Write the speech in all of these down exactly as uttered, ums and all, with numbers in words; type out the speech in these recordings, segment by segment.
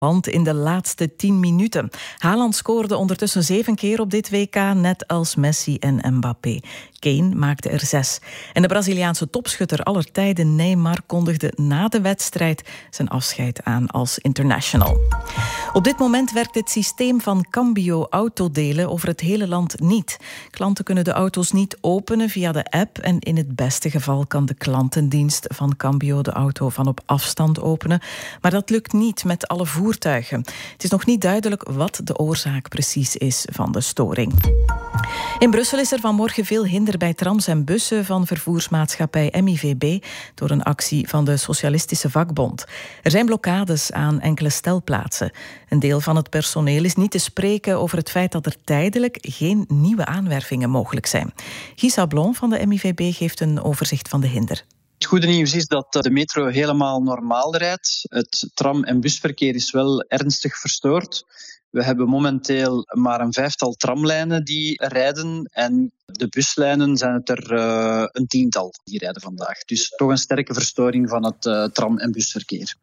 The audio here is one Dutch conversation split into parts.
Want in de laatste tien minuten. Haaland scoorde ondertussen zeven keer op dit W K, net als Messi en Mbappé. Kane maakte er zes. En de Braziliaanse topschutter aller tijden Neymar kondigde na de wedstrijd zijn afscheid aan als international. Op dit moment werkt het systeem van Cambio autodelen over het hele land niet. Klanten kunnen de auto's niet openen via de app en in het beste geval kan de klantendienst van Cambio de auto van op afstand openen. Maar dat lukt niet met alle voertuigen. Het is nog niet duidelijk wat de oorzaak precies is van de storing. In Brussel is er vanmorgen veel hinder bij trams en bussen van vervoersmaatschappij M I V B door een actie van de Socialistische Vakbond. Er zijn blokkades aan enkele stelplaatsen. Een deel van het personeel is niet te spreken over het feit dat er tijdelijk geen nieuwe aanwervingen mogelijk zijn. Guy Sablon van de M I V B geeft een overzicht van de hinder. Het goede nieuws is dat de metro helemaal normaal rijdt. Het tram- en busverkeer is wel ernstig verstoord. We hebben momenteel maar een vijftal tramlijnen die rijden en de buslijnen zijn het er uh, een tiental die rijden vandaag. Dus toch een sterke verstoring van het uh, tram- en busverkeer.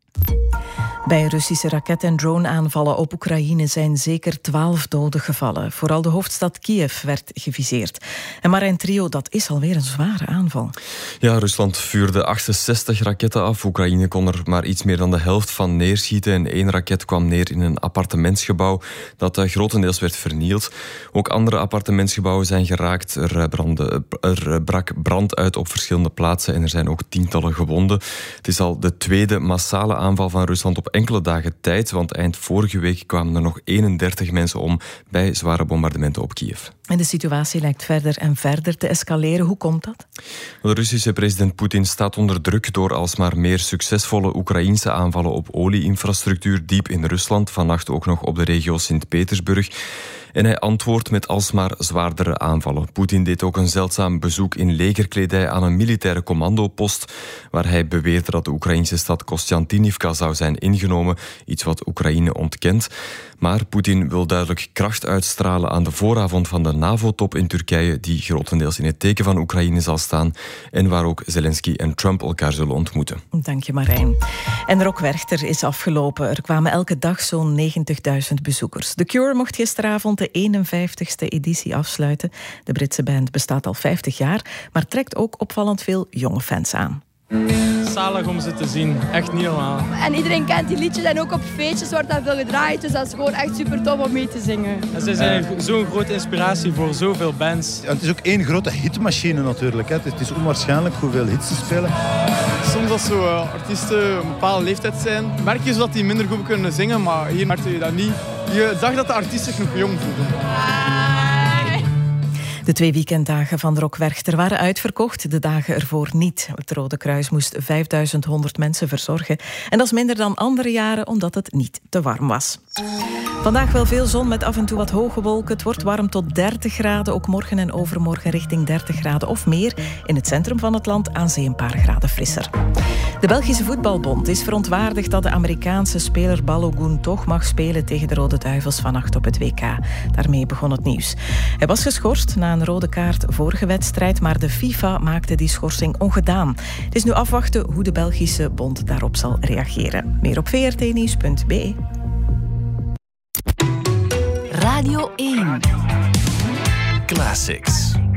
Bij Russische raket- en drone-aanvallen op Oekraïne zijn zeker twaalf doden gevallen. Vooral de hoofdstad Kiev werd geviseerd. En Marijn Trio, dat is alweer een zware aanval. Ja, Rusland vuurde achtenzestig raketten af. Oekraïne kon er maar iets meer dan de helft van neerschieten. En één raket kwam neer in een appartementsgebouw dat uh, grotendeels werd vernield. Ook andere appartementsgebouwen zijn geraakt. Er, brandde, er brak brand uit op verschillende plaatsen en er zijn ook tientallen gewonden. Het is al de tweede massale aanval van Rusland op enkele dagen tijd, want eind vorige week kwamen er nog eenendertig mensen om bij zware bombardementen op Kiev. En de situatie lijkt verder en verder te escaleren. Hoe komt dat? De Russische president Poetin staat onder druk door alsmaar meer succesvolle Oekraïense aanvallen op olieinfrastructuur diep in Rusland, vannacht ook nog op de regio Sint-Petersburg. En hij antwoordt met alsmaar zwaardere aanvallen. Poetin deed ook een zeldzaam bezoek in legerkledij aan een militaire commandopost, waar hij beweerde dat de Oekraïnse stad Kostjantinivka zou zijn ingenomen, iets wat Oekraïne ontkent. Maar Poetin wil duidelijk kracht uitstralen aan de vooravond van de NAVO-top in Turkije, die grotendeels in het teken van Oekraïne zal staan en waar ook Zelensky en Trump elkaar zullen ontmoeten. Dank je, Marijn. En Rock Werchter is afgelopen. Er kwamen elke dag zo'n negentigduizend bezoekers. The Cure mocht gisteravond de eenenvijftigste editie afsluiten. De Britse band bestaat al vijftig jaar, maar trekt ook opvallend veel jonge fans aan. Zalig om ze te zien, echt niet normaal. En iedereen kent die liedjes en ook op feestjes wordt dat veel gedraaid, dus dat is gewoon echt super tof om mee te zingen. En zij zijn uh, zo'n grote inspiratie voor zoveel bands. Ja, het is ook één grote hitmachine natuurlijk. Hè. Het is onwaarschijnlijk hoeveel hits ze spelen. Soms als zo, uh, artiesten een bepaalde leeftijd zijn, merk je zo dat die minder goed kunnen zingen, maar hier merkte je dat niet. Je zag dat de artiesten zich nog jong voelden. De twee weekenddagen van Rock Werchter waren uitverkocht, de dagen ervoor niet. Het Rode Kruis moest vijfduizend honderd mensen verzorgen. En dat is minder dan andere jaren, omdat het niet te warm was. Vandaag wel veel zon met af en toe wat hoge wolken. Het wordt warm tot dertig graden, ook morgen en overmorgen richting dertig graden of meer. In het centrum van het land aan zee een paar graden frisser. De Belgische Voetbalbond is verontwaardigd dat de Amerikaanse speler Balogun toch mag spelen tegen de Rode Duivels vannacht op het W K. Daarmee begon het nieuws. Hij was geschorst na een rode kaart vorige wedstrijd, maar de FIFA maakte die schorsing ongedaan. Het is nu afwachten hoe de Belgische bond daarop zal reageren. Meer op v r t nieuws punt b e. Radio één. Classics.